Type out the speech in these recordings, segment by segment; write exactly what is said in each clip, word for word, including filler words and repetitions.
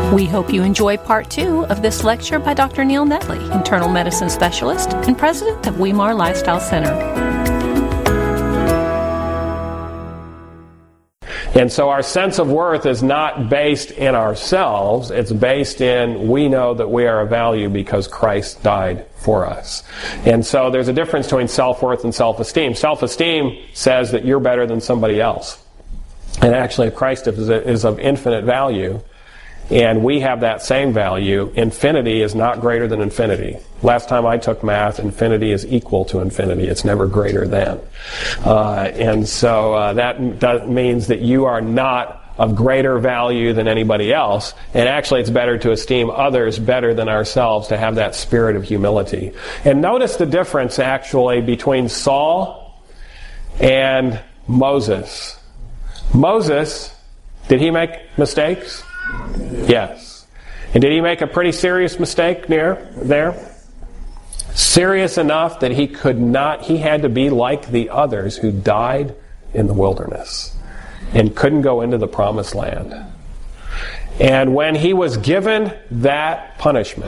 We hope you enjoy part two of this lecture by Doctor Neil Netley, internal medicine specialist and president of Weimar Lifestyle Center. And so our sense of worth is not based in ourselves. It's based in we know that we are of value because Christ died for us. And so there's a difference between self-worth and self-esteem. Self-esteem says that you're better than somebody else. And actually, if Christ is, is of infinite value, and we have that same value, infinity is not greater than infinity. Last time I took math, infinity is equal to infinity. It's never greater than. Uh, and so uh, that, that means that you are not of greater value than anybody else. And actually, it's better to esteem others better than ourselves, to have that spirit of humility. And notice the difference, actually, between Saul and Moses. Moses, did he make mistakes? Yes. And did he make a pretty serious mistake near there? Serious enough that he could not, he had to be like the others who died in the wilderness and couldn't go into the promised land. And when he was given that punishment,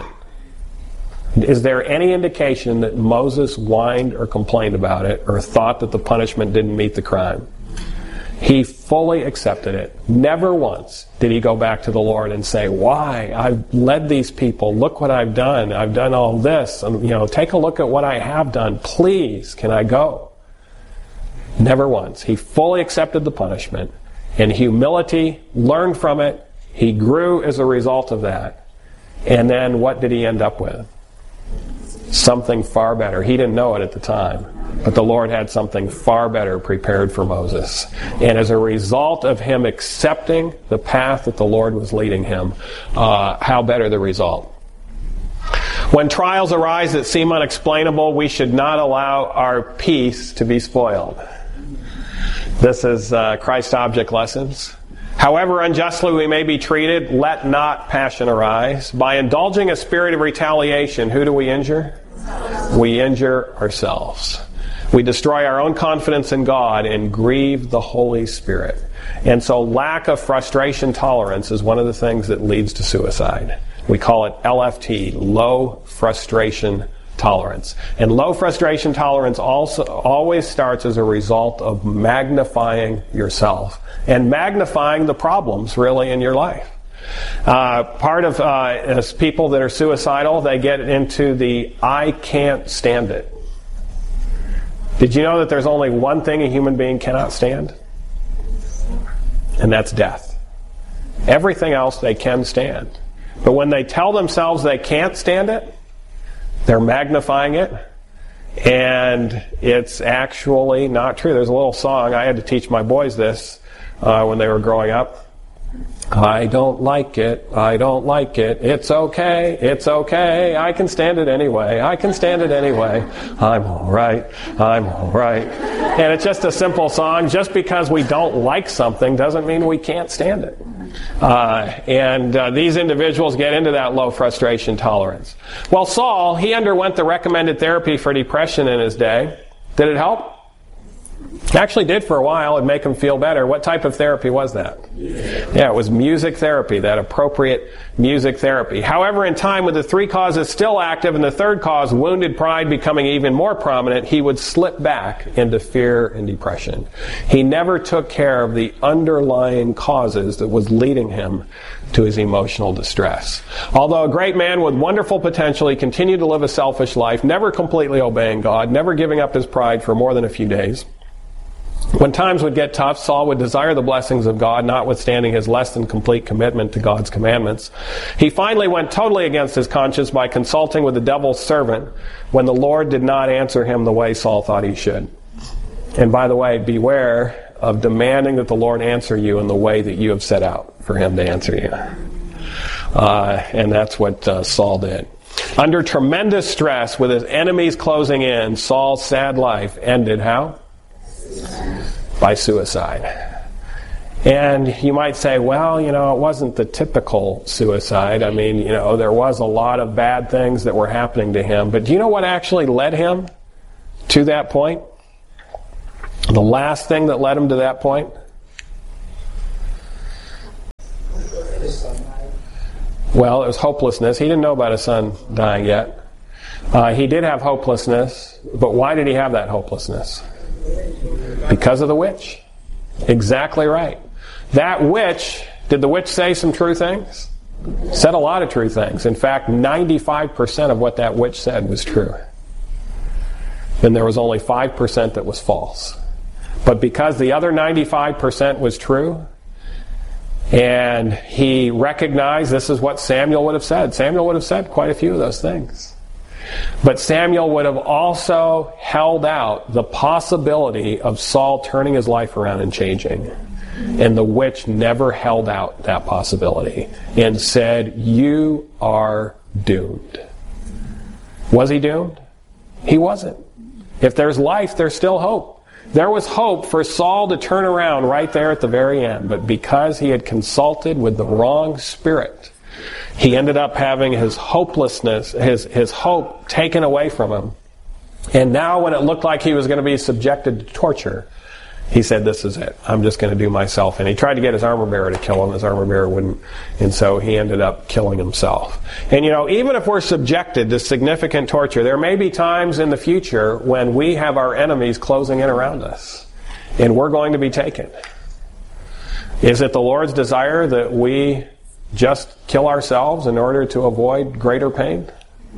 is there any indication that Moses whined or complained about it or thought that the punishment didn't meet the crime? He fully accepted it. Never once did he go back to the Lord and say, why? I've led these people. Look what I've done. I've done all this. And, you know, take a look at what I have done. Please, can I go? Never once. He fully accepted the punishment. In humility, learned from it. He grew as a result of that. And then what did he end up with? Something far better. He didn't know it at the time, but the Lord had something far better prepared for Moses. And as a result of him accepting the path that the Lord was leading him, uh, how better the result? When trials arise that seem unexplainable, we should not allow our peace to be spoiled. This is uh, Christ Object Lessons. However unjustly we may be treated, let not passion arise. By indulging a spirit of retaliation, who do we injure? We injure ourselves. We destroy our own confidence in God and grieve the Holy Spirit. And so lack of frustration tolerance is one of the things that leads to suicide. We call it L F T, low frustration tolerance. And low frustration tolerance also always starts as a result of magnifying yourself and magnifying the problems really in your life. Uh, part of uh, as people that are suicidal, they get into the I can't stand it. Did you know that there's only one thing a human being cannot stand? And that's death. Everything else they can stand. But when they tell themselves they can't stand it, they're magnifying it, and it's actually not true. There's a little song, I had to teach my boys this uh, when they were growing up. I don't like it, I don't like it, it's okay, it's okay, I can stand it anyway, I can stand it anyway, I'm alright, I'm alright. And it's just a simple song. Just because we don't like something doesn't mean we can't stand it. Uh, and uh, these individuals get into that low frustration tolerance. Well, Saul, he underwent the recommended therapy for depression in his day. Did it help? Actually did for a while. It'd make him feel better. What type of therapy was that? Yeah, it was music therapy, that appropriate music therapy. However, in time, with the three causes still active and the third cause, wounded pride, becoming even more prominent, he would slip back into fear and depression. He never took care of the underlying causes that was leading him to his emotional distress. Although a great man with wonderful potential, he continued to live a selfish life, never completely obeying God, never giving up his pride for more than a few days. When times would get tough, Saul would desire the blessings of God, notwithstanding his less than complete commitment to God's commandments. He finally went totally against his conscience by consulting with the devil's servant when the Lord did not answer him the way Saul thought he should. And by the way, beware of demanding that the Lord answer you in the way that you have set out for him to answer you. Uh, and that's what uh, Saul did. Under tremendous stress, with his enemies closing in, Saul's sad life ended how? By suicide. And you might say, well, you know, it wasn't the typical suicide. I mean, you know, there was a lot of bad things that were happening to him. But do you know what actually led him to that point? The last thing that led him to that point? Well, it was hopelessness. He didn't know about his son dying yet. Uh, he did have hopelessness, but why did he have that hopelessness? Because of the witch. Exactly right. That witch, did the witch say some true things? Said a lot of true things. In fact, ninety-five percent of what that witch said was true. Then there was only five percent that was false. But because the other ninety-five percent was true, and he recognized this is what Samuel would have said. Samuel would have said quite a few of those things. But Samuel would have also held out the possibility of Saul turning his life around and changing. And the witch never held out that possibility and said, you are doomed. Was he doomed? He wasn't. If there's life, there's still hope. There was hope for Saul to turn around right there at the very end, but because he had consulted with the wrong spirit, he ended up having his hopelessness, his, his hope taken away from him. And now when it looked like he was going to be subjected to torture, he said, this is it. I'm just going to do myself. And he tried to get his armor bearer to kill him. His armor bearer wouldn't. And so he ended up killing himself. And you know, even if we're subjected to significant torture, there may be times in the future when we have our enemies closing in around us. And we're going to be taken. Is it the Lord's desire that we just kill ourselves in order to avoid greater pain?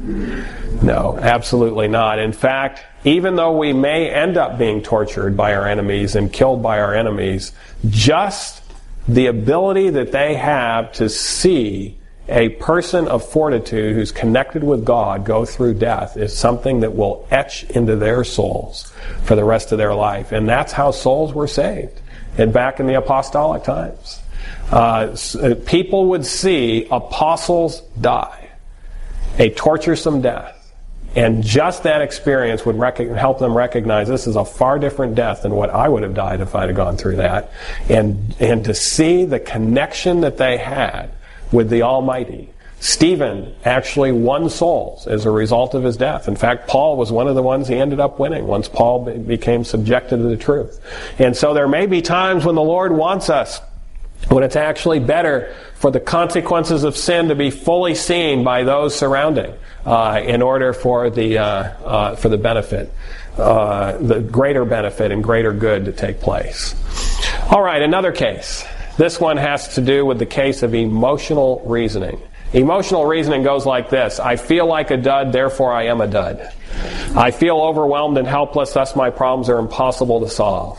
No, absolutely not. In fact, even though we may end up being tortured by our enemies and killed by our enemies, just the ability that they have to see a person of fortitude who's connected with God go through death is something that will etch into their souls for the rest of their life. And that's how souls were saved. And back in the apostolic times, uh, people would see apostles die, a torturesome death. And just that experience would rec- help them recognize this is a far different death than what I would have died if I'd have gone through that. And, and to see the connection that they had with the Almighty. Stephen actually won souls as a result of his death. In fact, Paul was one of the ones he ended up winning once Paul be- became subjected to the truth. And so there may be times when the Lord wants us, when it's actually better for the consequences of sin to be fully seen by those surrounding, uh, in order for the uh, uh, for the benefit, uh, the greater benefit and greater good to take place. All right, another case. This one has to do with the case of emotional reasoning. Emotional reasoning goes like this: I feel like a dud, therefore I am a dud. I feel overwhelmed and helpless, thus my problems are impossible to solve.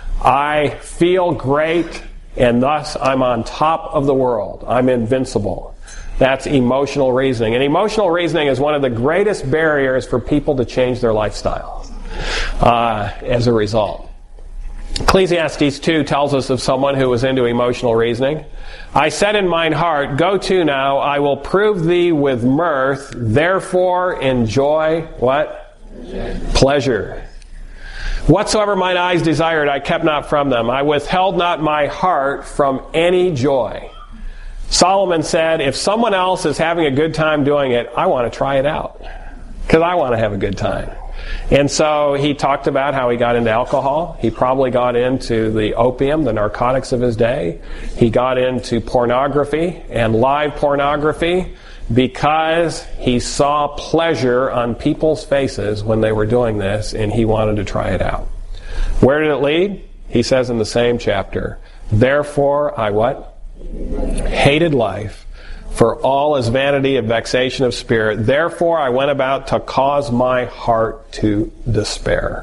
I feel great, and thus I'm on top of the world. I'm invincible. That's emotional reasoning. And emotional reasoning is one of the greatest barriers for people to change their lifestyles uh, as a result. Ecclesiastes two tells us of someone who was into emotional reasoning. I said in mine heart, go to now, I will prove thee with mirth, therefore enjoy what? Pleasure. Whatsoever mine eyes desired, I kept not from them. I withheld not my heart from any joy. Solomon said, if someone else is having a good time doing it, I want to try it out. Because I want to have a good time. And so he talked about how he got into alcohol. He probably got into the opium, the narcotics of his day. He got into pornography and live pornography because he saw pleasure on people's faces when they were doing this, and he wanted to try it out. Where did it lead? He says in the same chapter, therefore I what? Hated life, for all is vanity and vexation of spirit. Therefore I went about to cause my heart to despair.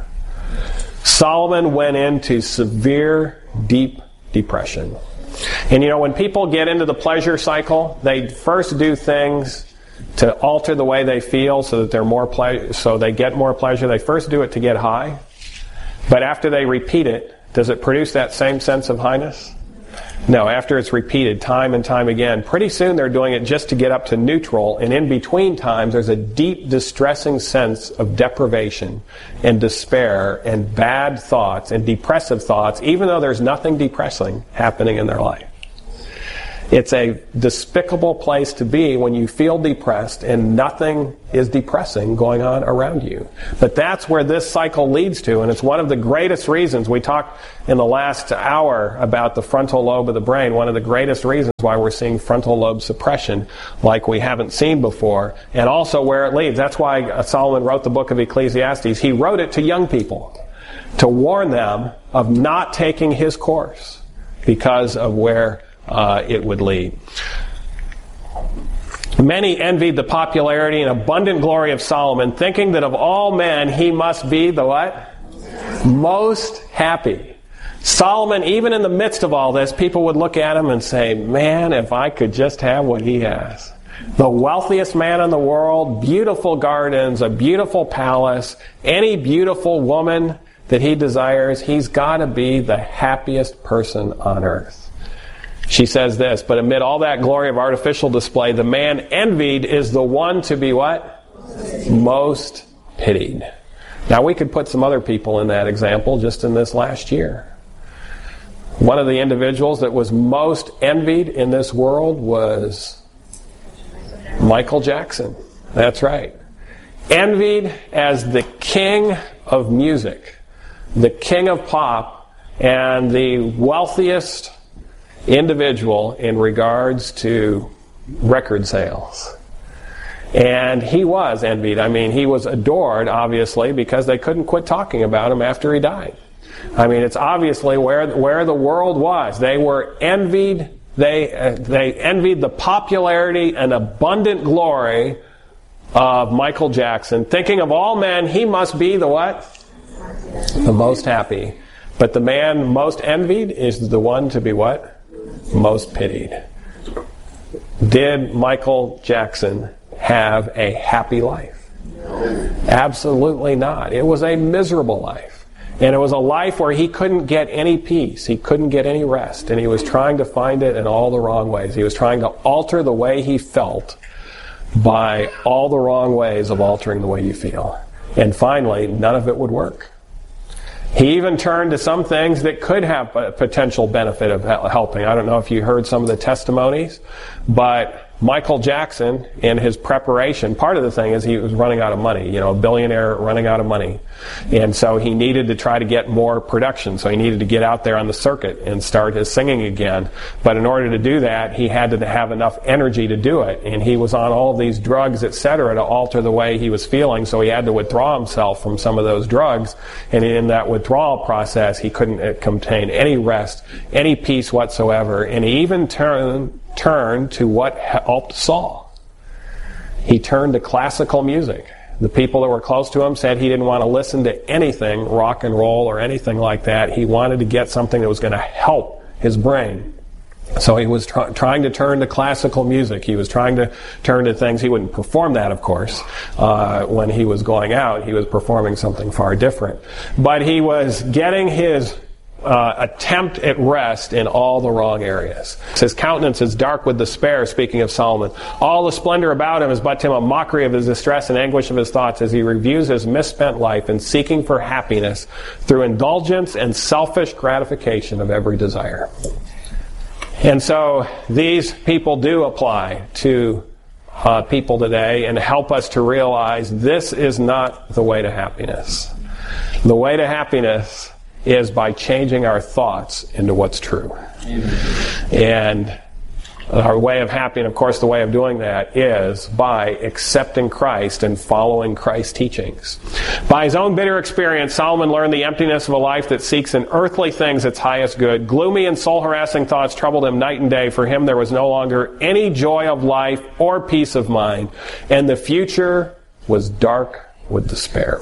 Solomon went into severe, deep depression. And you know, when people get into the pleasure cycle, they first do things to alter the way they feel so that they're more ple- so they get more pleasure. They first do it to get high. But after they repeat it, does it produce that same sense of highness? No, after it's repeated time and time again, pretty soon they're doing it just to get up to neutral, and in between times there's a deep, distressing sense of deprivation and despair and bad thoughts and depressive thoughts, even though there's nothing depressing happening in their life. It's a despicable place to be when you feel depressed and nothing is depressing going on around you. But that's where this cycle leads to, and it's one of the greatest reasons. We talked in the last hour about the frontal lobe of the brain, one of the greatest reasons why we're seeing frontal lobe suppression like we haven't seen before, and also where it leads. That's why Solomon wrote the book of Ecclesiastes. He wrote it to young people to warn them of not taking his course because of where Uh, it would lead. Many envied the popularity and abundant glory of Solomon, thinking that of all men he must be the what? Most happy. Solomon, even in the midst of all this, people would look at him and say, man, if I could just have what he has. The wealthiest man in the world, beautiful gardens, a beautiful palace, any beautiful woman that he desires, he's got to be the happiest person on earth. She says this, but amid all that glory of artificial display, the man envied is the one to be what? Most pitied. Now we could put some other people in that example just in this last year. One of the individuals that was most envied in this world was Michael Jackson. That's right. Envied as the king of music, the king of pop, and the wealthiest individual in regards to record sales. And he was envied. I mean, he was adored, obviously, because they couldn't quit talking about him after he died. I mean, it's obviously where where the world was. They were envied. They uh, they envied the popularity and abundant glory of Michael Jackson, thinking of all men, he must be the what? The most happy. But the man most envied is the one to be what? Most pitied. Did Michael Jackson have a happy life? Absolutely not. It was a miserable life. And it was a life where he couldn't get any peace. He couldn't get any rest. And he was trying to find it in all the wrong ways. He was trying to alter the way he felt by all the wrong ways of altering the way you feel. And finally, none of it would work. He even turned to some things that could have a potential benefit of helping. I don't know if you heard some of the testimonies, but Michael Jackson, in his preparation, part of the thing is he was running out of money, you know, a billionaire running out of money. And so he needed to try to get more production. So he needed to get out there on the circuit and start his singing again. But in order to do that, he had to have enough energy to do it. And he was on all of these drugs, et cetera, to alter the way he was feeling. So he had to withdraw himself from some of those drugs. And in that withdrawal process, he couldn't contain any rest, any peace whatsoever. And he even turned turned to what helped Saul. He turned to classical music. The people that were close to him said he didn't want to listen to anything rock and roll or anything like that. He wanted to get something that was going to help his brain. So he was tr- trying to turn to classical music. He was trying to turn to things. He wouldn't perform that, of course. Uh, when he was going out, he was performing something far different. But he was getting his Uh, attempt at rest in all the wrong areas. His countenance is dark with despair, speaking of Solomon. All the splendor about him is but to him a mockery of his distress and anguish of his thoughts as he reviews his misspent life in seeking for happiness through indulgence and selfish gratification of every desire. And so these people do apply to uh, people today and help us to realize this is not the way to happiness. The way to happiness is by changing our thoughts into what's true. Amen. And our way of happiness, of course, the way of doing that is by accepting Christ and following Christ's teachings. By his own bitter experience, Solomon learned the emptiness of a life that seeks in earthly things its highest good. Gloomy and soul-harassing thoughts troubled him night and day. For him, there was no longer any joy of life or peace of mind, and the future was dark with despair.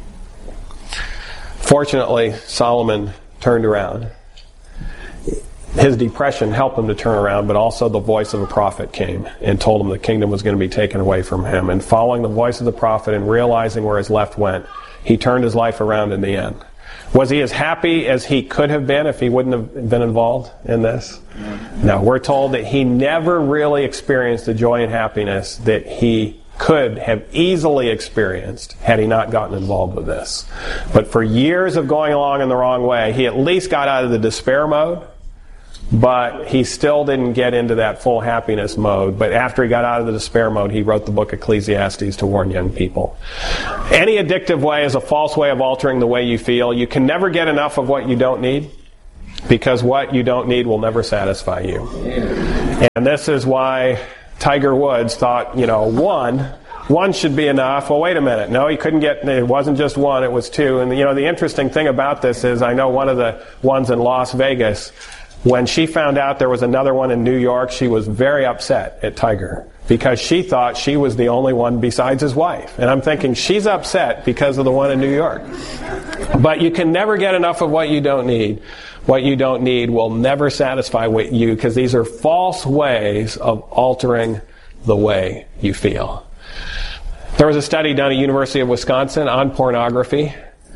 Fortunately, Solomon turned around. His depression helped him to turn around, but also the voice of a prophet came and told him the kingdom was going to be taken away from him. And following the voice of the prophet and realizing where his left went, he turned his life around in the end. Was he as happy as he could have been if he wouldn't have been involved in this? No, we're told that he never really experienced the joy and happiness that he could have easily experienced had he not gotten involved with this. But for years of going along in the wrong way, he at least got out of the despair mode, but he still didn't get into that full happiness mode. But after he got out of the despair mode, he wrote the book Ecclesiastes to warn young people. Any addictive way is a false way of altering the way you feel. You can never get enough of what you don't need, because what you don't need will never satisfy you. And this is why Tiger Woods thought, you know, one, one should be enough. Well, wait a minute. No, he couldn't get, it wasn't just one, it was two. And, you know, the interesting thing about this is I know one of the ones in Las Vegas, when she found out there was another one in New York, she was very upset at Tiger because she thought she was the only one besides his wife. And I'm thinking, she's upset because of the one in New York. But you can never get enough of what you don't need. What you don't need will never satisfy you, because these are false ways of altering the way you feel. There was a study done at University of Wisconsin on pornography,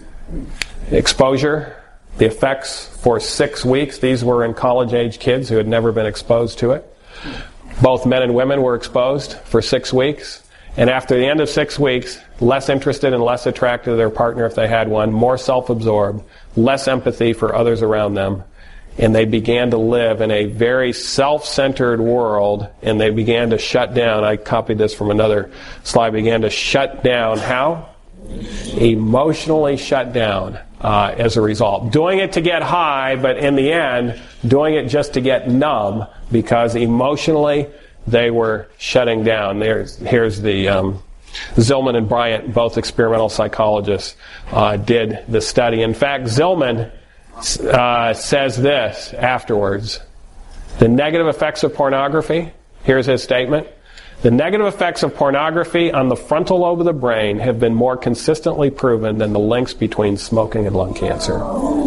exposure, the effects for six weeks. These were in college-age kids who had never been exposed to it. Both men and women were exposed for six weeks. And after the end of six weeks, less interested and less attracted to their partner if they had one, more self-absorbed, less empathy for others around them. And they began to live in a very self-centered world, and they began to shut down. I copied this from another slide. Began to shut down. How? Emotionally shut down uh, as a result. Doing it to get high, but in the end, doing it just to get numb, because emotionally they were shutting down. There's, here's the um, Zillman and Bryant, both experimental psychologists, uh, did the study. In fact, Zillman uh, says this afterwards. The negative effects of pornography, here's his statement. The negative effects of pornography on the frontal lobe of the brain have been more consistently proven than the links between smoking and lung cancer.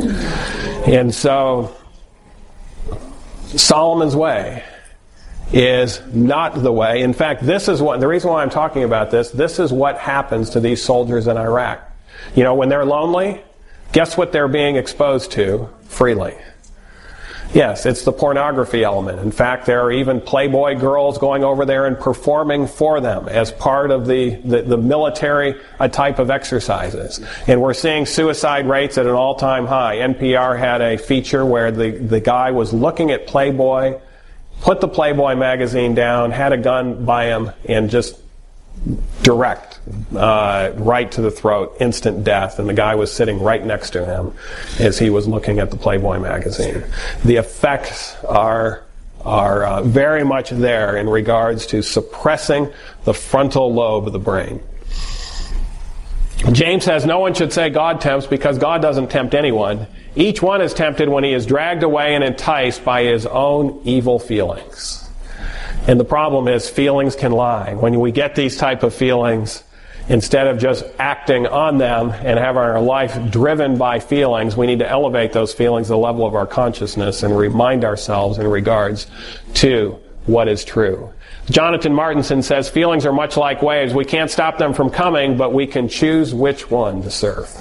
And so, Solomon's way is not the way. In fact, this is what, the reason why I'm talking about this, this is what happens to these soldiers in Iraq. You know, when they're lonely, guess what they're being exposed to freely? Yes, it's the pornography element. In fact, there are even Playboy girls going over there and performing for them as part of the, the, the military uh, type of exercises. And we're seeing suicide rates at an all-time high. N P R had a feature where the, the guy was looking at Playboy, put the Playboy magazine down, had a gun by him, and just direct, uh, right to the throat, instant death, and the guy was sitting right next to him as he was looking at the Playboy magazine. The effects are are uh, very much there in regards to suppressing the frontal lobe of the brain. James says no one should say God tempts, because God doesn't tempt anyone. Each one is tempted when he is dragged away and enticed by his own evil feelings. And the problem is feelings can lie. When we get these type of feelings, instead of just acting on them and having our life driven by feelings, we need to elevate those feelings to the level of our consciousness and remind ourselves in regards to what is true. Jonathan Martinson says feelings are much like waves. We can't stop them from coming, but we can choose which one to surf.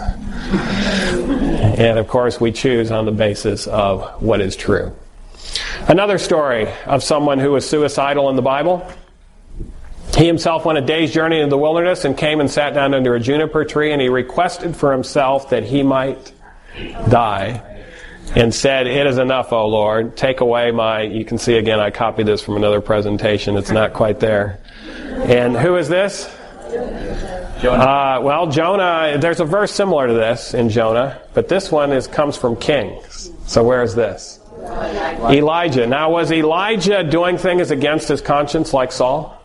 And of course, we choose on the basis of what is true. Another story of someone who was suicidal in the Bible. He himself went a day's journey into the wilderness and came and sat down under a juniper tree, and he requested for himself that he might die, and said, "It is enough, O Lord. Take away my..." You can see again, I copied this from another presentation. It's not quite there. And who is this? Jonah. Uh, well, Jonah, there's a verse similar to this in Jonah, but this one is comes from Kings. So where is this? Elijah. Now, was Elijah doing things against his conscience like Saul?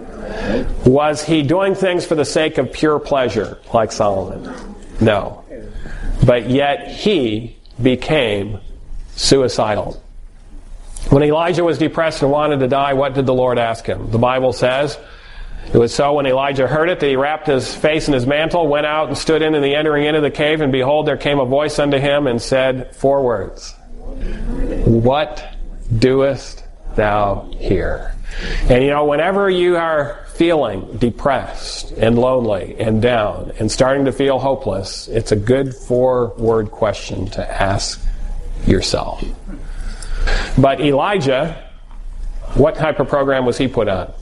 Was he doing things for the sake of pure pleasure like Solomon? No. But yet he became suicidal. When Elijah was depressed and wanted to die, what did the Lord ask him? The Bible says, it was so when Elijah heard it that he wrapped his face in his mantle, went out and stood in, in the entering into the cave, and behold, there came a voice unto him and said four words. What doest thou here? And you know, whenever you are feeling depressed and lonely and down and starting to feel hopeless, it's a good four-word question to ask yourself. But Elijah, what type of program was he put on?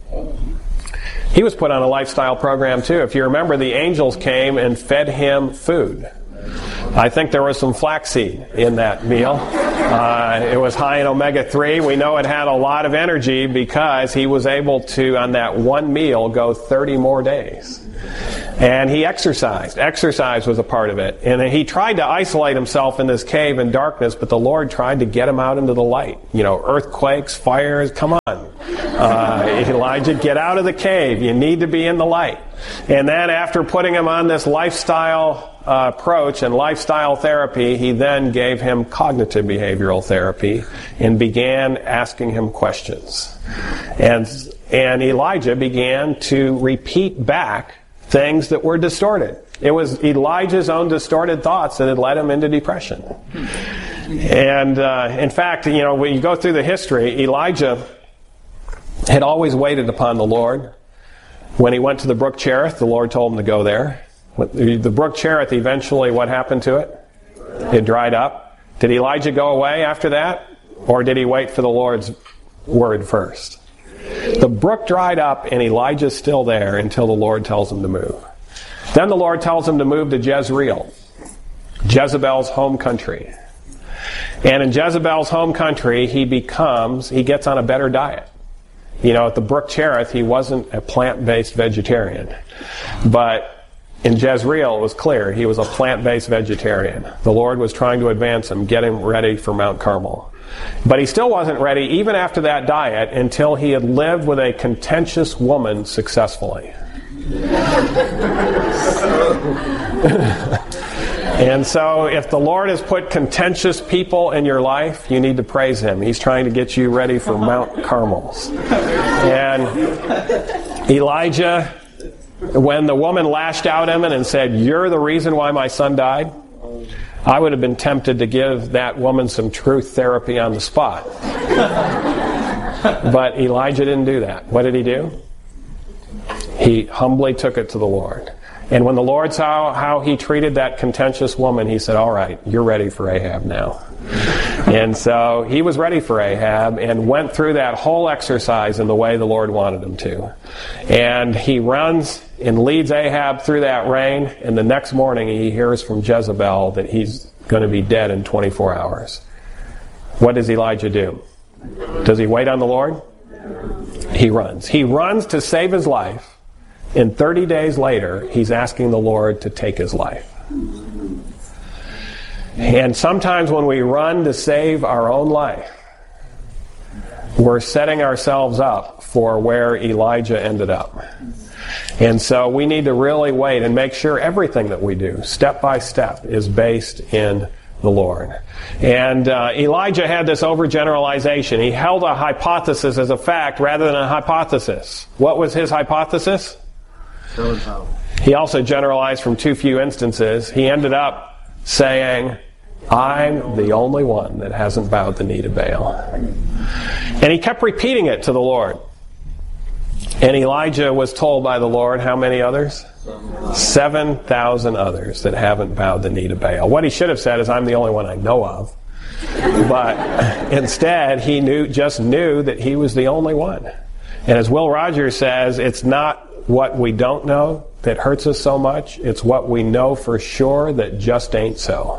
He was put on a lifestyle program too. If you remember, the angels came and fed him food. I think there was some flaxseed in that meal. Uh, it was high in omega three. We know it had a lot of energy because he was able to, on that one meal, go thirty more days. And he exercised. Exercise was a part of it. And he tried to isolate himself in this cave in darkness, but the Lord tried to get him out into the light. You know, earthquakes, fires, come on. Uh, Elijah, get out of the cave. You need to be in the light. And then after putting him on this lifestyle uh, approach and lifestyle therapy, he then gave him cognitive behavioral therapy and began asking him questions. And, and Elijah began to repeat back things that were distorted. It was Elijah's own distorted thoughts that had led him into depression. And uh, in fact, you know, when you go through the history, Elijah had always waited upon the Lord. When he went to the brook Cherith, the Lord told him to go there. The brook Cherith, eventually, what happened to it? It dried up. Did Elijah go away after that? Or did he wait for the Lord's word first? The brook dried up and Elijah's still there until the Lord tells him to move. Then the Lord tells him to move to Jezreel, Jezebel's home country. And in Jezebel's home country, he becomes, he gets on a better diet. You know, at the brook Cherith, he wasn't a plant-based vegetarian. But in Jezreel, it was clear he was a plant-based vegetarian. The Lord was trying to advance him, get him ready for Mount Carmel. But he still wasn't ready, even after that diet, until he had lived with a contentious woman successfully. And so if the Lord has put contentious people in your life, you need to praise him. He's trying to get you ready for Mount Carmel. And Elijah, when the woman lashed out at him and said, "You're the reason why my son died," I would have been tempted to give that woman some truth therapy on the spot. But Elijah didn't do that. What did he do? He humbly took it to the Lord. And when the Lord saw how he treated that contentious woman, he said, "All right, you're ready for Ahab now." And so he was ready for Ahab and went through that whole exercise in the way the Lord wanted him to. And he runs and leads Ahab through that rain, and the next morning he hears from Jezebel that he's going to be dead in twenty-four hours. What does Elijah do? Does he wait on the Lord? He runs. He runs to save his life. And thirty days later, he's asking the Lord to take his life. And sometimes when we run to save our own life, we're setting ourselves up for where Elijah ended up. And so we need to really wait and make sure everything that we do, step by step, is based in the Lord. And uh, Elijah had this overgeneralization. He held a hypothesis as a fact rather than a hypothesis. What was his hypothesis? He also generalized from too few instances. He ended up saying, "I'm the only one that hasn't bowed the knee to Baal." And he kept repeating it to the Lord. And Elijah was told by the Lord, how many others? seven thousand others that haven't bowed the knee to Baal. What he should have said is, "I'm the only one I know of." But instead, he knew, just knew that he was the only one. And as Will Rogers says, it's not what we don't know that hurts us so much. It's what we know for sure that just ain't so.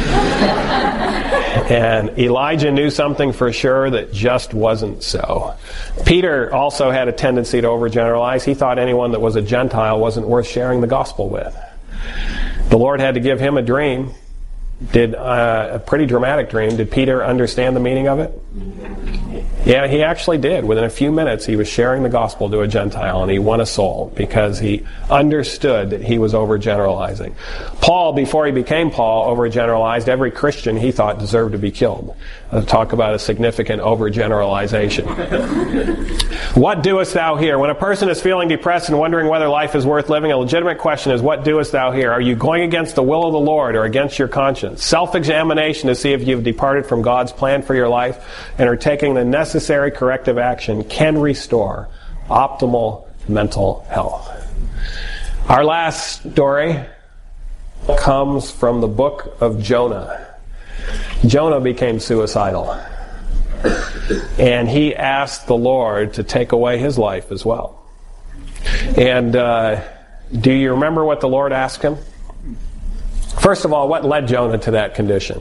And Elijah knew something for sure that just wasn't so. Peter also had a tendency to overgeneralize. He thought anyone that was a Gentile wasn't worth sharing the gospel with. The Lord had to give him a dream. Did uh, a pretty dramatic dream. Did Peter understand the meaning of it? Yeah, he actually did. Within a few minutes, he was sharing the gospel to a Gentile, and he won a soul because he understood that he was overgeneralizing. Paul, before he became Paul, overgeneralized. Every Christian he thought deserved to be killed. I'll talk about a significant overgeneralization. What doest thou here? When a person is feeling depressed and wondering whether life is worth living, a legitimate question is, what doest thou here? Are you going against the will of the Lord or against your conscience? Self-examination to see if you've departed from God's plan for your life and are taking the necessary corrective action can restore optimal mental health. Our last story comes from the book of Jonah. Jonah became suicidal. And he asked the Lord to take away his life as well. And uh, do you remember what the Lord asked him? First of all, what led Jonah to that condition?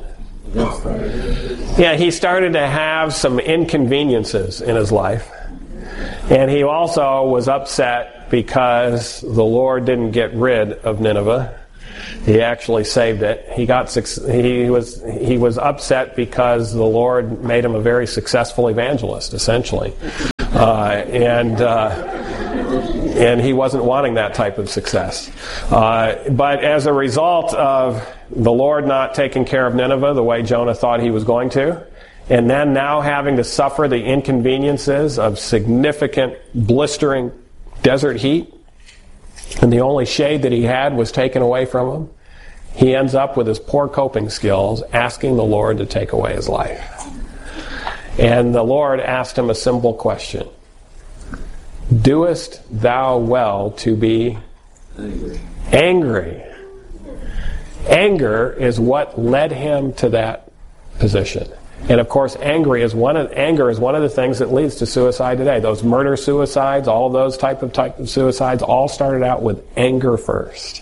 Yeah, he started to have some inconveniences in his life. And he also was upset because the Lord didn't get rid of Nineveh. He actually saved it. He got he was he was upset because the Lord made him a very successful evangelist, essentially, uh, and uh, and he wasn't wanting that type of success. Uh, but as a result of the Lord not taking care of Nineveh the way Jonah thought he was going to, and then now having to suffer the inconveniences of significant, blistering desert heat, and the only shade that he had was taken away from him, he ends up with his poor coping skills asking the Lord to take away his life. And the Lord asked him a simple question. Doest thou well to be angry? Angry. Anger is what led him to that position. And of course, angry is one of, anger is one of the things that leads to suicide today. Those murder suicides, all of those type of type of suicides, all started out with anger first.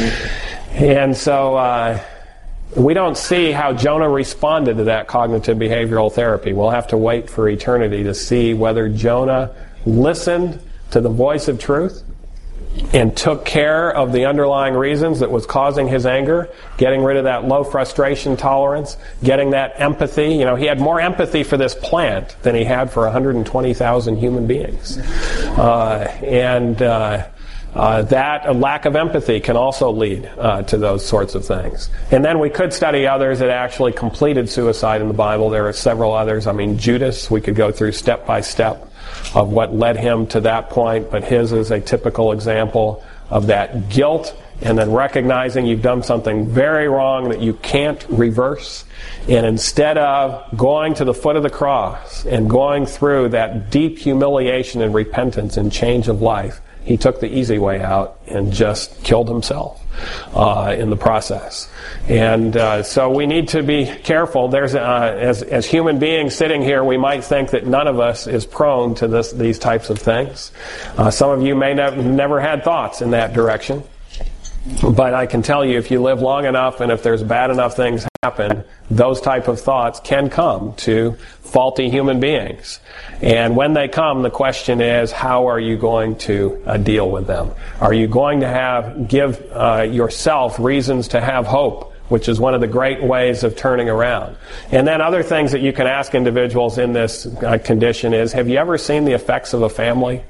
And so uh, we don't see how Jonah responded to that cognitive behavioral therapy. We'll have to wait for eternity to see whether Jonah listened to the voice of truth and took care of the underlying reasons that was causing his anger, getting rid of that low frustration tolerance, getting that empathy. You know, he had more empathy for this plant than he had for one hundred twenty thousand human beings. Uh, and uh, uh, that a lack of empathy can also lead uh, to those sorts of things. And then we could study others that actually completed suicide in the Bible. There are several others. I mean, Judas, we could go through step by step of what led him to that point, but his is a typical example of that guilt and then recognizing you've done something very wrong that you can't reverse, and instead of going to the foot of the cross and going through that deep humiliation and repentance and change of life, he took the easy way out and just killed himself uh, in the process. And uh, so we need to be careful. There's, uh, as, as human beings sitting here, we might think that none of us is prone to this, these types of things. Uh, some of you may have never had thoughts in that direction. But I can tell you, if you live long enough and if there's bad enough things happen, those type of thoughts can come to faulty human beings. And when they come, the question is, how are you going to uh, deal with them? Are you going to have give uh, yourself reasons to have hope, which is one of the great ways of turning around? And then other things that you can ask individuals in this uh, condition is, have you ever seen the effects of a family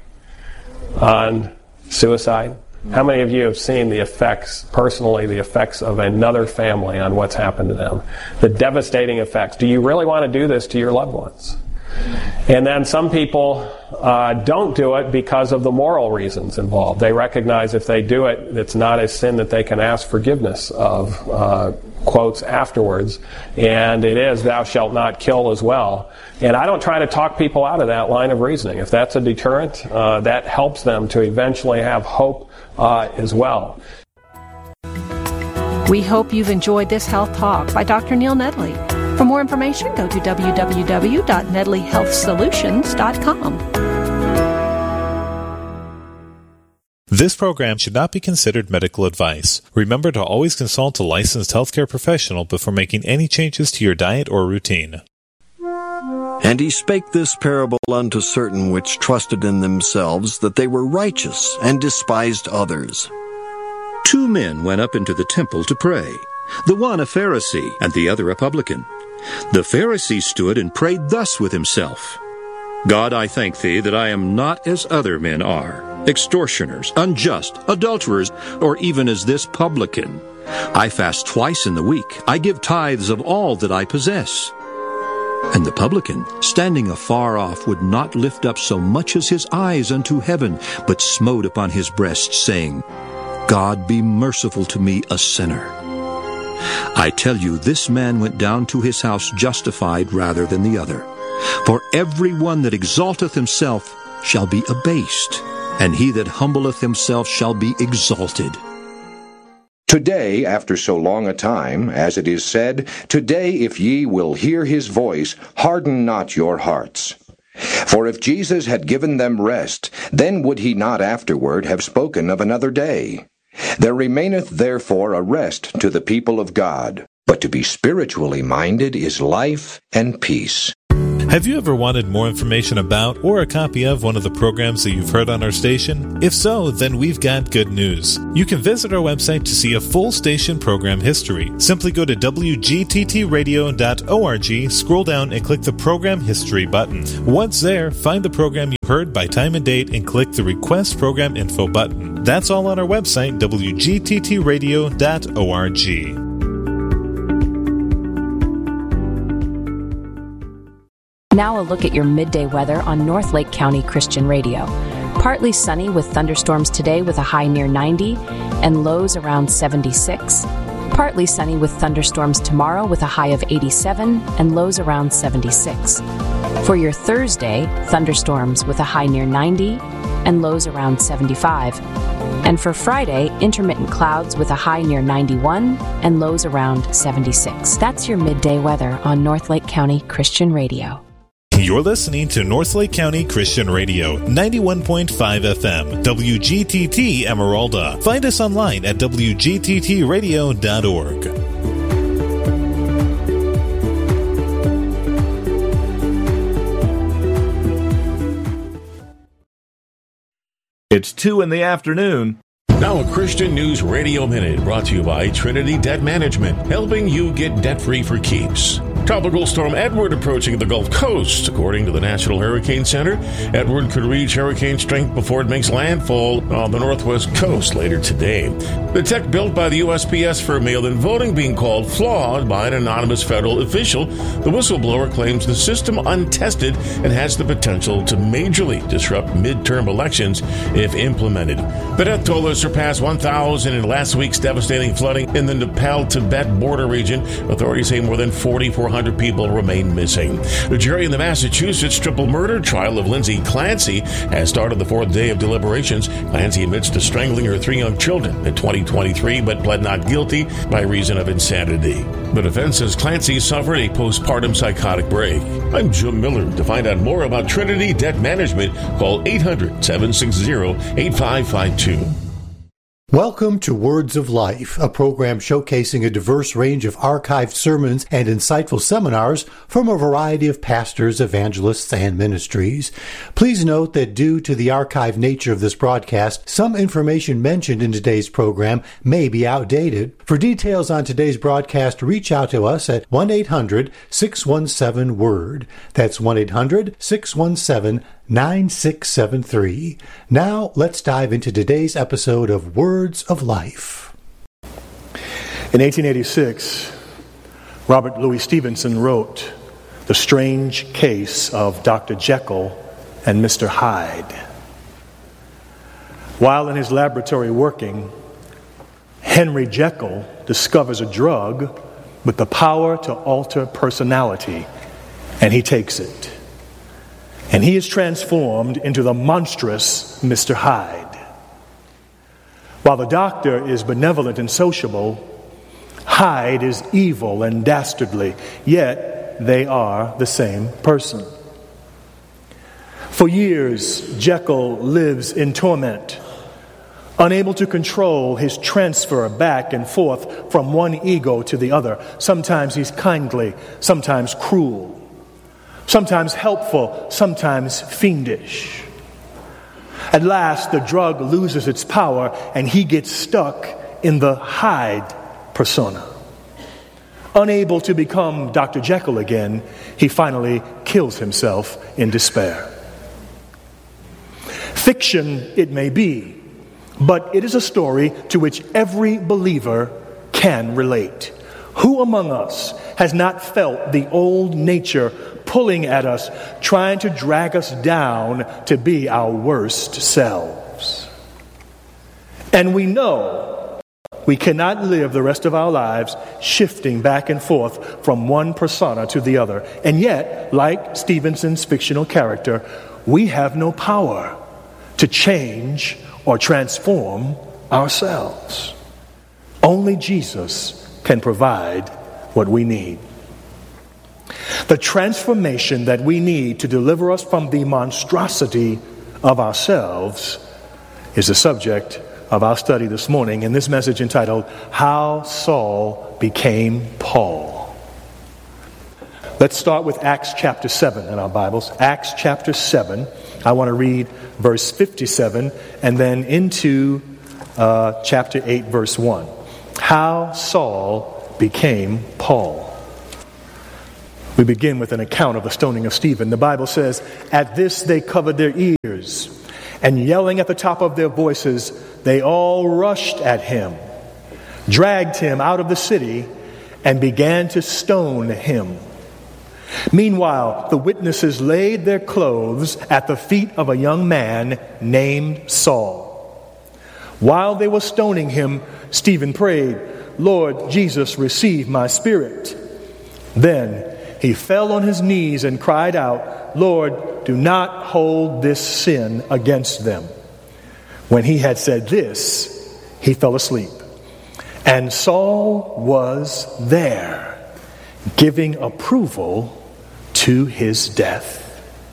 on suicide? How many of you have seen the effects, personally, the effects of another family on what's happened to them? The devastating effects. Do you really want to do this to your loved ones? And then some people uh, don't do it because of the moral reasons involved. They recognize if they do it, it's not a sin that they can ask forgiveness of, uh, quotes afterwards. And it is, thou shalt not kill as well. And I don't try to talk people out of that line of reasoning. If that's a deterrent, uh, that helps them to eventually have hope uh, as well. We hope you've enjoyed this Health Talk by Doctor Neil Nedley. For more information, go to w w w dot nedley health solutions dot com. This program should not be considered medical advice. Remember to always consult a licensed healthcare professional before making any changes to your diet or routine. And he spake this parable unto certain which trusted in themselves that they were righteous, and despised others. Two men went up into the temple to pray, the one a Pharisee, and the other a publican. The Pharisee stood and prayed thus with himself, God, I thank thee that I am not as other men are, extortioners, unjust, adulterers, or even as this publican. I fast twice in the week. I give tithes of all that I possess. And the publican, standing afar off, would not lift up so much as his eyes unto heaven, but smote upon his breast, saying, God, be merciful to me, a sinner. I tell you, this man went down to his house justified rather than the other. For every one that exalteth himself shall be abased, and he that humbleth himself shall be exalted. Today, after so long a time, as it is said, Today if ye will hear his voice, harden not your hearts. For if Jesus had given them rest, then would he not afterward have spoken of another day. There remaineth therefore a rest to the people of God. But to be spiritually minded is life and peace. Have you ever wanted more information about or a copy of one of the programs that you've heard on our station? If so, then we've got good news. You can visit our website to see a full station program history. Simply go to w g t t radio dot org, scroll down and click the Program History button. Once there, find the program you heard by time and date and click the Request Program Info button. That's all on our website, w g t t radio dot org. Now a look at your midday weather on North Lake County Christian Radio. Partly sunny with thunderstorms today with a high near ninety and lows around seventy-six. Partly sunny with thunderstorms tomorrow with a high of eighty-seven and lows around seventy-six. For your Thursday, thunderstorms with a high near ninety and lows around seventy-five. And for Friday, intermittent clouds with a high near ninety-one and lows around seventy-six. That's your midday weather on North Lake County Christian Radio. You're listening to North Lake County Christian Radio, ninety-one point five F M, W G T T Emeralda. Find us online at w g t t radio dot org. It's two in the afternoon. Now a Christian News Radio Minute brought to you by Trinity Debt Management, helping you get debt-free for keeps. Tropical Storm Edward approaching the Gulf Coast. According to the National Hurricane Center, Edward could reach hurricane strength before it makes landfall on the northwest coast later today. The tech built by the U S P S for mail-in voting being called flawed by an anonymous federal official. The whistleblower claims the system untested and has the potential to majorly disrupt midterm elections if implemented. The death toll has surpassed one thousand in last week's devastating flooding in the Nepal-Tibet border region. Authorities say more than forty-four hundred people remain missing. The jury in the Massachusetts triple murder trial of Lindsay Clancy has started the fourth day of deliberations. Clancy admits to strangling her three young children in twenty twenty-three, but pled not guilty by reason of insanity. The defense says Clancy suffered a postpartum psychotic break. I'm Jim Miller. To find out more about Trinity Debt Management, call eight hundred, seven six zero, eight five five two. Welcome to Words of Life, a program showcasing a diverse range of archived sermons and insightful seminars from a variety of pastors, evangelists, and ministries. Please note that due to the archived nature of this broadcast, some information mentioned in today's program may be outdated. For details on today's broadcast, reach out to us at one eight hundred, six one seven, WORD. That's one eight hundred, six one seven, nine six seven three. Now, let's dive into today's episode of Words of Life. In eighteen eighty-six, Robert Louis Stevenson wrote The Strange Case of Doctor Jekyll and Mister Hyde. While in his laboratory working, Henry Jekyll discovers a drug with the power to alter personality, and he takes it. And he is transformed into the monstrous Mister Hyde. While the doctor is benevolent and sociable, Hyde is evil and dastardly, yet they are the same person. For years, Jekyll lives in torment, unable to control his transfer back and forth from one ego to the other. Sometimes he's kindly, sometimes cruel. Sometimes helpful, sometimes fiendish. At last, the drug loses its power and he gets stuck in the Hyde persona. Unable to become Doctor Jekyll again, he finally kills himself in despair. Fiction it may be, but it is a story to which every believer can relate. Who among us has not felt the old nature pulling at us, trying to drag us down to be our worst selves? And we know we cannot live the rest of our lives shifting back and forth from one persona to the other. And yet, like Stevenson's fictional character, we have no power to change or transform ourselves. Only Jesus can provide what we need. The transformation that we need to deliver us from the monstrosity of ourselves is the subject of our study this morning in this message entitled, How Saul Became Paul. Let's start with Acts chapter seven in our Bibles. Acts chapter seven. I want to read verse fifty-seven and then into uh, chapter eight, verse one. How Saul became Paul. We begin with an account of the stoning of Stephen. The Bible says, "At this they covered their ears, and yelling at the top of their voices, they all rushed at him, dragged him out of the city, and began to stone him. Meanwhile, the witnesses laid their clothes at the feet of a young man named Saul. While they were stoning him, Stephen prayed, 'Lord Jesus, receive my spirit.' Then he fell on his knees and cried out, 'Lord, do not hold this sin against them.' When he had said this, he fell asleep. And Saul was there, giving approval to his death."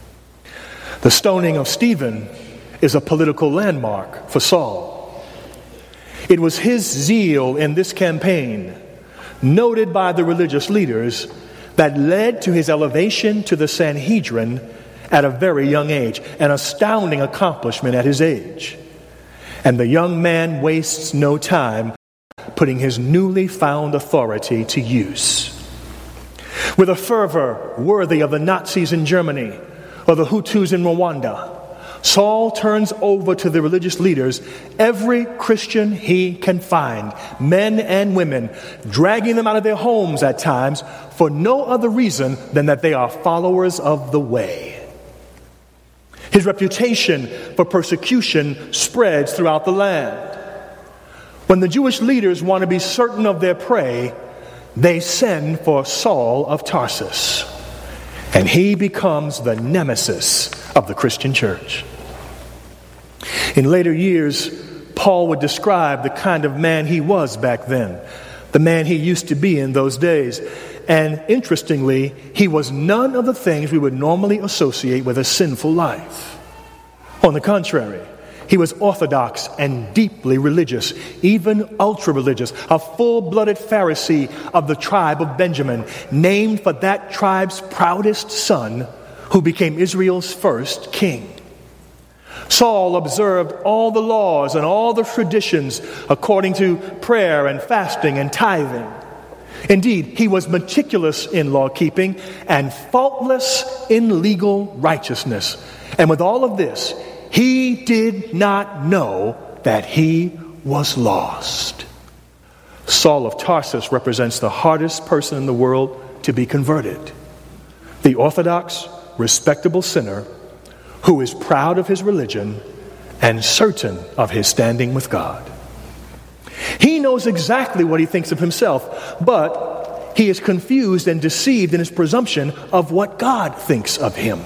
The stoning of Stephen is a political landmark for Saul. It was his zeal in this campaign, noted by the religious leaders, that led to his elevation to the Sanhedrin at a very young age, an astounding accomplishment at his age. And the young man wastes no time putting his newly found authority to use. With a fervor worthy of the Nazis in Germany or the Hutus in Rwanda, Saul turns over to the religious leaders every Christian he can find, men and women, dragging them out of their homes at times for no other reason than that they are followers of the way. His reputation for persecution spreads throughout the land. When the Jewish leaders want to be certain of their prey, they send for Saul of Tarsus, and he becomes the nemesis of the Christian church. In later years, Paul would describe the kind of man he was back then, the man he used to be in those days. And interestingly, he was none of the things we would normally associate with a sinful life. On the contrary, he was orthodox and deeply religious, even ultra-religious, a full-blooded Pharisee of the tribe of Benjamin, named for that tribe's proudest son, who became Israel's first king. Saul observed all the laws and all the traditions according to prayer and fasting and tithing. Indeed, he was meticulous in law-keeping and faultless in legal righteousness. And with all of this, he did not know that he was lost. Saul of Tarsus represents the hardest person in the world to be converted. The orthodox, respectable sinner who is proud of his religion and certain of his standing with God. He knows exactly what he thinks of himself, but he is confused and deceived in his presumption of what God thinks of him.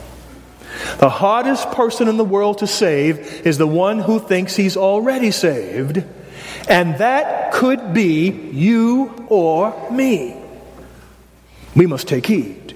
The hardest person in the world to save is the one who thinks he's already saved, and that could be you or me. We must take heed.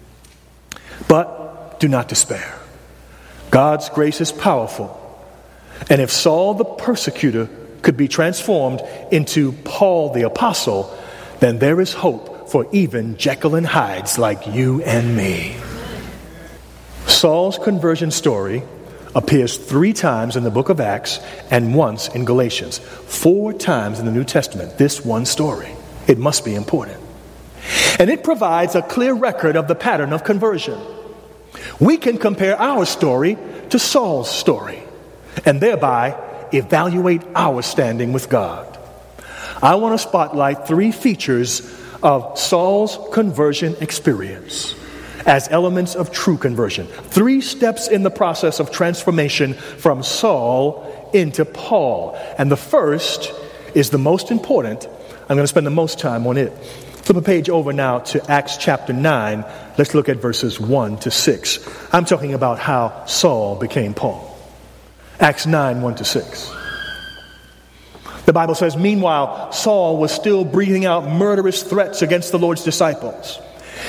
But do not despair. God's grace is powerful. And if Saul the persecutor could be transformed into Paul the apostle, then there is hope for even Jekyll and Hydes like you and me. Saul's conversion story appears three times in the book of Acts and once in Galatians. Four times in the New Testament, this one story. It must be important. And it provides a clear record of the pattern of conversion. We can compare our story to Saul's story and thereby evaluate our standing with God. I want to spotlight three features of Saul's conversion experience as elements of true conversion. Three steps in the process of transformation from Saul into Paul. And the first is the most important. I'm going to spend the most time on it. Flip a page over now to Acts chapter nine. Let's look at verses one to six. I'm talking about how Saul became Paul. Acts nine, one to six. The Bible says, "Meanwhile, Saul was still breathing out murderous threats against the Lord's disciples.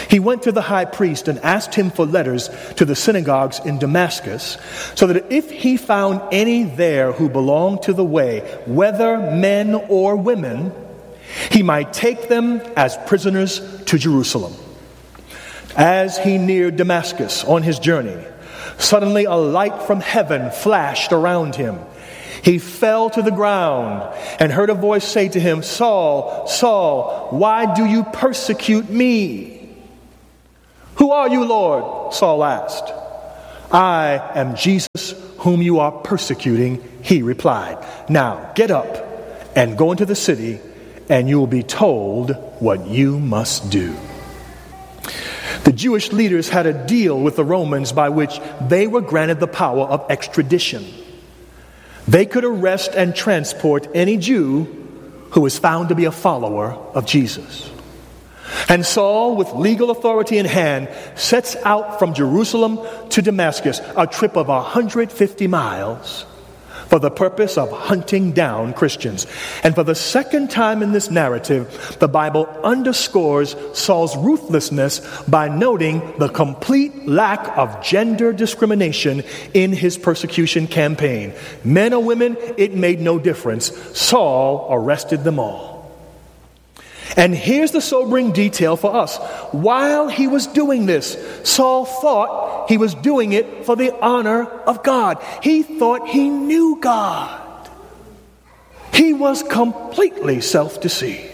He went to the high priest and asked him for letters to the synagogues in Damascus, so that if he found any there who belonged to the way, whether men or women, he might take them as prisoners to Jerusalem. As he neared Damascus on his journey, suddenly a light from heaven flashed around him. He fell to the ground and heard a voice say to him, "Saul, Saul, why do you persecute me?" "Who are you, Lord?" Saul asked. "I am Jesus whom you are persecuting," he replied. "Now get up and go into the city, and you will be told what you must do." The Jewish leaders had a deal with the Romans by which they were granted the power of extradition. They could arrest and transport any Jew who was found to be a follower of Jesus. And Saul, with legal authority in hand, sets out from Jerusalem to Damascus, a trip of one hundred fifty miles, for the purpose of hunting down Christians. And for the second time in this narrative, the Bible underscores Saul's ruthlessness by noting the complete lack of gender discrimination in his persecution campaign. Men or women, it made no difference. Saul arrested them all. And here's the sobering detail for us. While he was doing this, Saul thought he was doing it for the honor of God. He thought he knew God. He was completely self-deceived.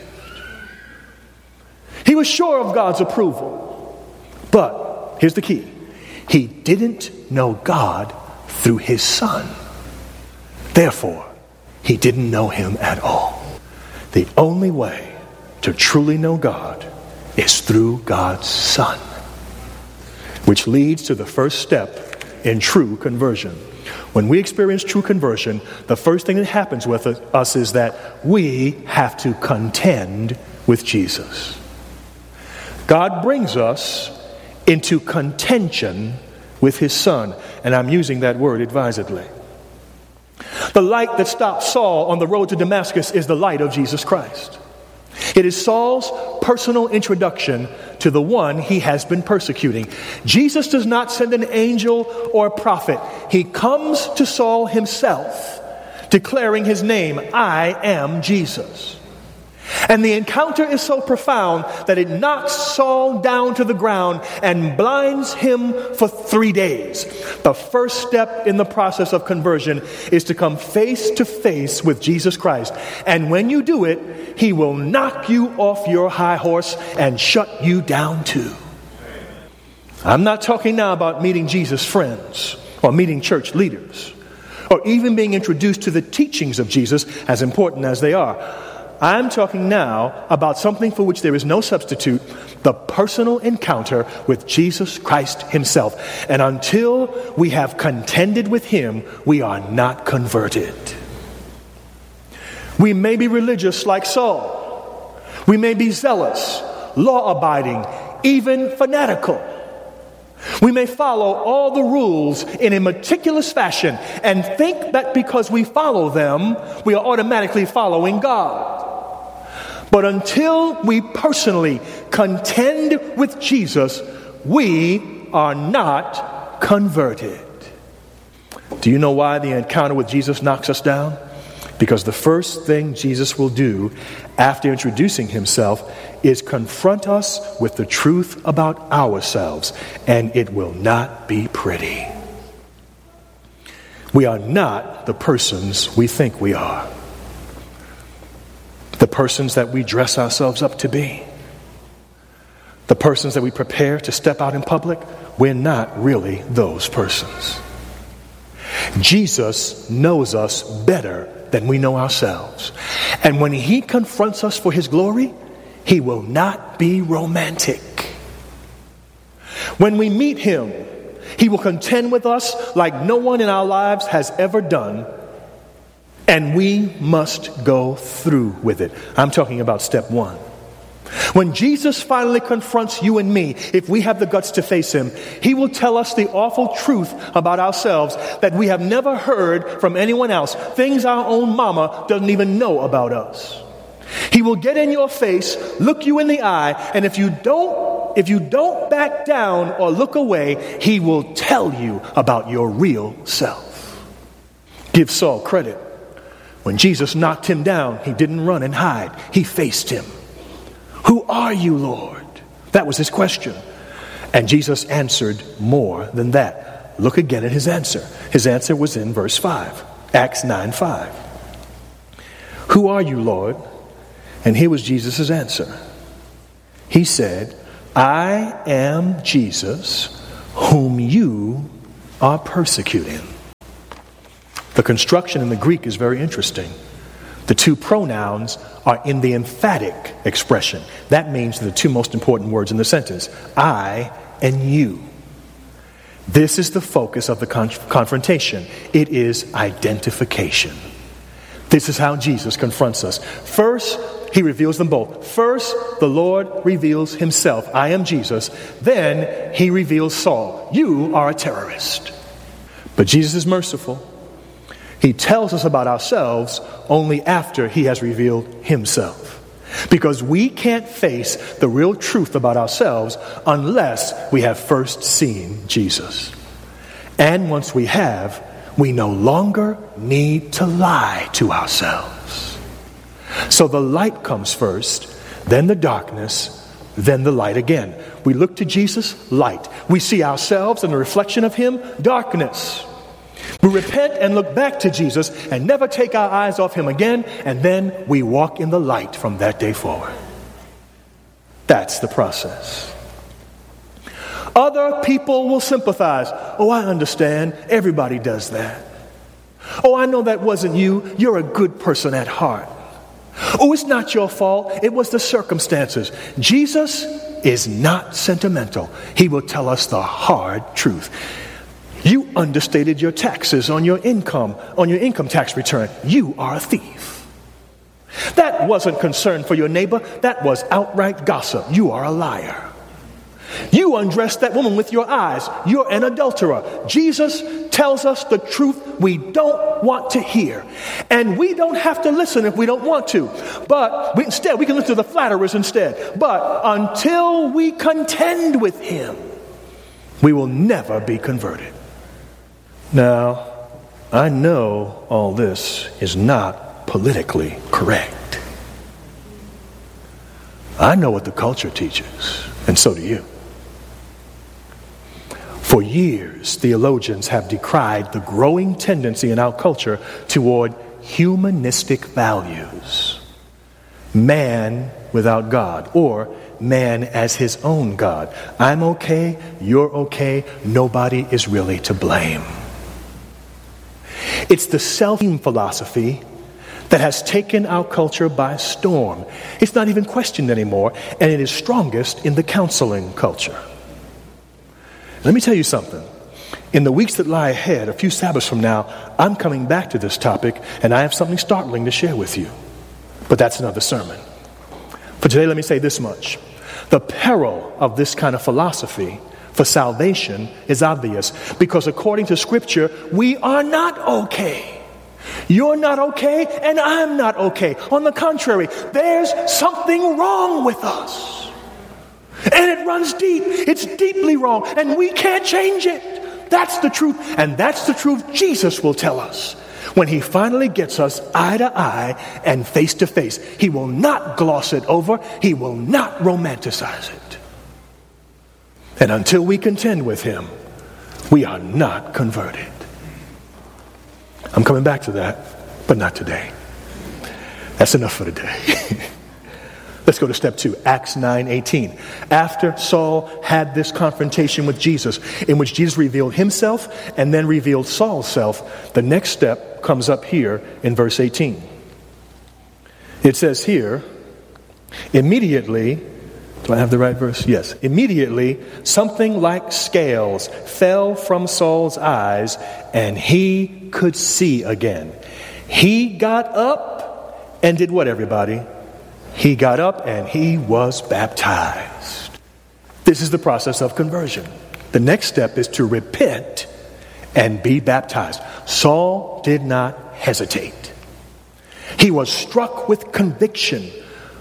He was sure of God's approval. But here's the key. He didn't know God through his Son. Therefore, he didn't know him at all. The only way to truly know God is through God's Son, which leads to the first step in true conversion. When we experience true conversion, the first thing that happens with us is that we have to contend with Jesus. God brings us into contention with his Son, and I'm using that word advisedly. The light that stopped Saul on the road to Damascus is the light of Jesus Christ. It is Saul's personal introduction to the one he has been persecuting. Jesus does not send an angel or a prophet. He comes to Saul himself, declaring his name, "I am Jesus." And the encounter is so profound that it knocks Saul down to the ground and blinds him for three days. The first step in the process of conversion is to come face to face with Jesus Christ. And when you do it, he will knock you off your high horse and shut you down too. I'm not talking now about meeting Jesus' friends or meeting church leaders or even being introduced to the teachings of Jesus, as important as they are. I'm talking now about something for which there is no substitute, the personal encounter with Jesus Christ himself. And until we have contended with him, we are not converted. We may be religious like Saul. We may be zealous, law-abiding, even fanatical. We may follow all the rules in a meticulous fashion and think that because we follow them, we are automatically following God. But until we personally contend with Jesus, we are not converted. Do you know why the encounter with Jesus knocks us down? Because the first thing Jesus will do after introducing himself is confront us with the truth about ourselves, and it will not be pretty. We are not the persons we think we are. The persons that we dress ourselves up to be. The persons that we prepare to step out in public, we're not really those persons. Jesus knows us better than we know ourselves. And when he confronts us for his glory, he will not be romantic. When we meet him, he will contend with us like no one in our lives has ever done. And we must go through with it. I'm talking about step one. When Jesus finally confronts you and me, if we have the guts to face him, he will tell us the awful truth about ourselves that we have never heard from anyone else. Things our own mama doesn't even know about us. He will get in your face, look you in the eye, and if you don't But if you don't back down or look away, he will tell you about your real self. Give Saul credit. When Jesus knocked him down, he didn't run and hide. He faced him. Who are you, Lord? That was his question. And Jesus answered more than that. Look again at his answer. His answer was in verse five, Acts nine five. Who are you, Lord? And here was Jesus' answer. He said, I am Jesus, whom you are persecuting. The construction in the Greek is very interesting. The two pronouns are in the emphatic expression. That means the two most important words in the sentence, I and you. This is the focus of the con- confrontation. It is identification. This is how Jesus confronts us. First, he reveals them both. First, the Lord reveals himself. I am Jesus. Then he reveals Saul. You are a terrorist. But Jesus is merciful. He tells us about ourselves only after he has revealed himself. Because we can't face the real truth about ourselves unless we have first seen Jesus. And once we have, we no longer need to lie to ourselves. So the light comes first, then the darkness, then the light again. We look to Jesus, light. We see ourselves and the reflection of him, darkness. We repent and look back to Jesus and never take our eyes off him again, and then we walk in the light from that day forward. That's the process. Other people will sympathize. Oh, I understand. Everybody does that. Oh, I know that wasn't you. You're a good person at heart. Oh, it's not your fault. It was the circumstances. Jesus is not sentimental. He will tell us the hard truth. You understated your taxes on your income, on your income tax return. You are a thief. That wasn't concern for your neighbor. That was outright gossip. You are a liar. You undressed that woman with your eyes. You're an adulterer. Jesus tells us the truth we don't want to hear. And we don't have to listen if we don't want to. But we, instead, we can listen to the flatterers instead. But until we contend with him, we will never be converted. Now, I know all this is not politically correct. I know what the culture teaches, and so do you. For years, theologians have decried the growing tendency in our culture toward humanistic values. Man without God, or man as his own God. I'm okay, you're okay, nobody is really to blame. It's the self-esteem philosophy that has taken our culture by storm. It's not even questioned anymore, and it is strongest in the counseling culture. Let me tell you something. In the weeks that lie ahead, a few Sabbaths from now, I'm coming back to this topic, and I have something startling to share with you. But that's another sermon. For today, let me say this much. The peril of this kind of philosophy for salvation is obvious, because according to Scripture, we are not okay. You're not okay, and I'm not okay. On the contrary, there's something wrong with us. And it runs deep. It's deeply wrong, and we can't change it. That's the truth, and that's the truth Jesus will tell us when he finally gets us eye to eye and face to face. He will not gloss it over. He will not romanticize it. And until we contend with him, we are not converted. I'm coming back to that, but not today. That's enough for today. Let's go to step two, Acts nine eighteen. After Saul had this confrontation with Jesus, in which Jesus revealed himself and then revealed Saul's self, the next step comes up here in verse eighteen. It says here, immediately, do I have the right verse? Yes. Immediately, something like scales fell from Saul's eyes, and he could see again. He got up and did what, everybody? He got up and he was baptized. This is the process of conversion. The next step is to repent and be baptized. Saul did not hesitate. He was struck with conviction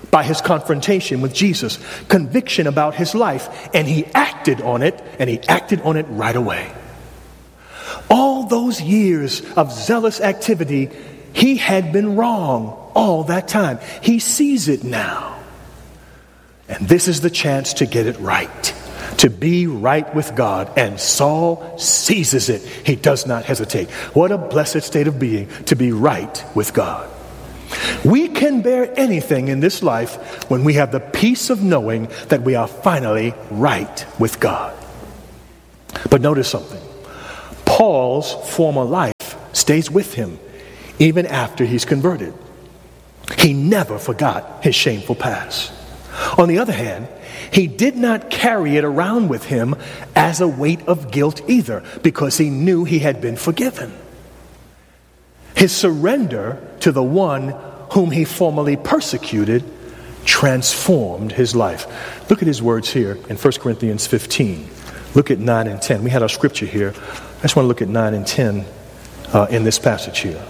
by his confrontation with Jesus, conviction about his life, and he acted on it, and he acted on it right away. All those years of zealous activity, he had been wrong all that time. He sees it now. And this is the chance to get it right, to be right with God. And Saul seizes it. He does not hesitate. What a blessed state of being, to be right with God. We can bear anything in this life when we have the peace of knowing that we are finally right with God. But notice something. Paul's former life stays with him even after he's converted. He never forgot his shameful past. On the other hand, he did not carry it around with him as a weight of guilt either, because he knew he had been forgiven. His surrender to the one whom he formerly persecuted transformed his life. Look at his words here in First Corinthians fifteen. Look at nine and ten. We had our scripture here. I just want to look at nine and ten uh, in this passage here.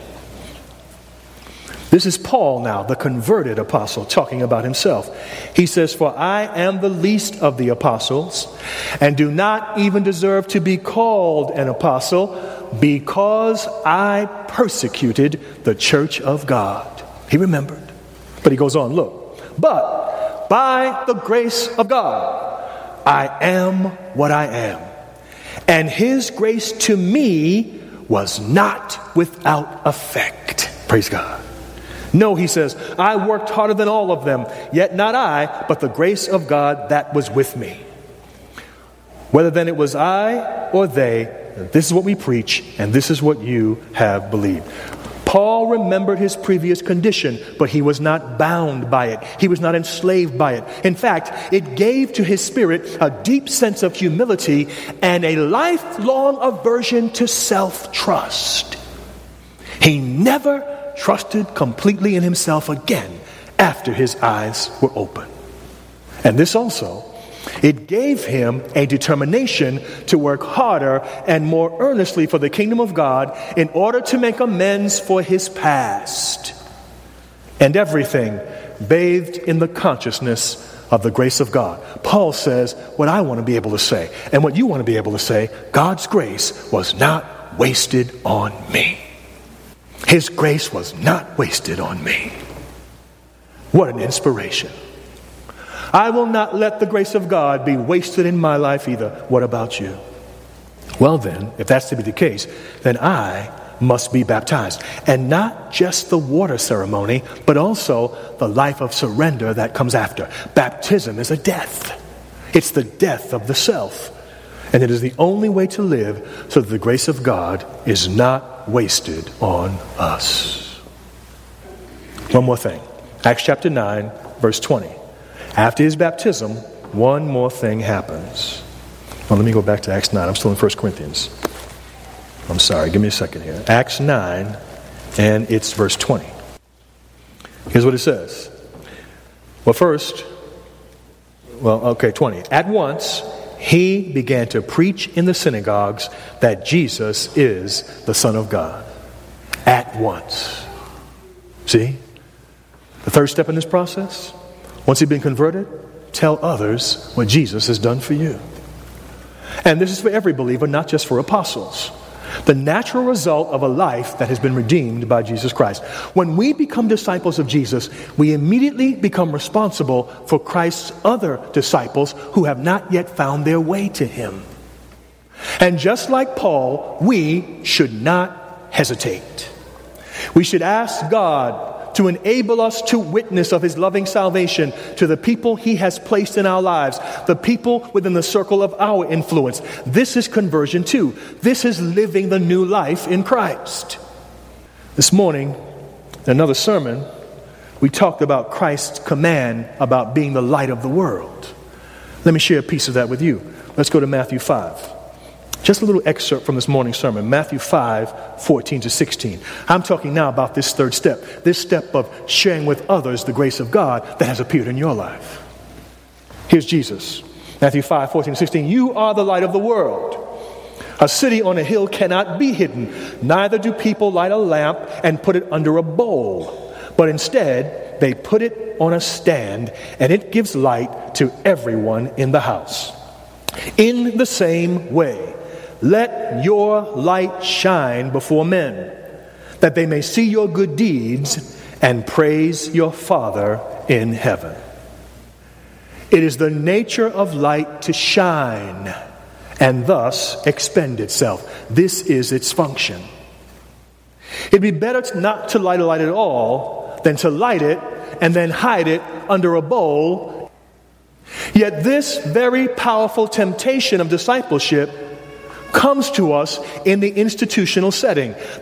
This is Paul now, the converted apostle, talking about himself. He says, "For I am the least of the apostles, and do not even deserve to be called an apostle, because I persecuted the church of God." He remembered. But he goes on, look. "But by the grace of God, I am what I am. And his grace to me was not without effect." Praise God. "No," he says, "I worked harder than all of them, yet not I, but the grace of God that was with me. Whether then it was I or they, this is what we preach, and this is what you have believed." Paul remembered his previous condition, but he was not bound by it. He was not enslaved by it. In fact, it gave to his spirit a deep sense of humility and a lifelong aversion to self-trust. He never trusted completely in himself again after his eyes were open. And this also, it gave him a determination to work harder and more earnestly for the kingdom of God in order to make amends for his past. And everything bathed in the consciousness of the grace of God. Paul says what I want to be able to say, and what you want to be able to say: God's grace was not wasted on me. His grace was not wasted on me. What an inspiration. I will not let the grace of God be wasted in my life either. What about you? Well then, if that's to be the case, then I must be baptized. And not just the water ceremony, but also the life of surrender that comes after. Baptism is a death. It's the death of the self. And it is the only way to live so that the grace of God is not wasted on us. One more thing. Acts chapter nine, verse twenty. After his baptism, one more thing happens. Well, let me go back to Acts nine. I'm still in First Corinthians. I'm sorry, give me a second here. Acts nine, and it's verse twenty. Here's what it says. Well, first, well, okay, twenty. At once, he began to preach in the synagogues that Jesus is the Son of God. At once. See? The third step in this process, once you've been converted, tell others what Jesus has done for you. And this is for every believer, not just for apostles. The natural result of a life that has been redeemed by Jesus Christ. When we become disciples of Jesus, we immediately become responsible for Christ's other disciples who have not yet found their way to him. And just like Paul, we should not hesitate. We should ask God to enable us to witness of his loving salvation to the people he has placed in our lives, the people within the circle of our influence. This is conversion too. This is living the new life in Christ. This morning, in another sermon, we talked about Christ's command about being the light of the world. Let me share a piece of that with you. Let's go to Matthew five. Just a little excerpt from this morning's sermon, Matthew five, fourteen to sixteen. I'm talking now about this third step, this step of sharing with others the grace of God that has appeared in your life. Here's Jesus, Matthew five, fourteen to sixteen. "You are the light of the world. A city on a hill cannot be hidden. Neither do people light a lamp and put it under a bowl, but instead they put it on a stand, and it gives light to everyone in the house. In the same way, let your light shine before men, that they may see your good deeds and praise your Father in heaven. It is the nature of light to shine and thus expend itself. This is its function. It'd be better to not to light a light at all than to light it and then hide it under a bowl. Yet this very powerful temptation of discipleship comes to us in the institutional setting.